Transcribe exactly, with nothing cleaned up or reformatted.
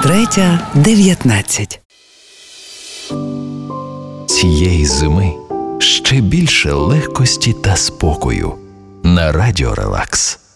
третя дев'ятнадцять. Цієї зими ще більше легкості та спокою на Радіо Релакс.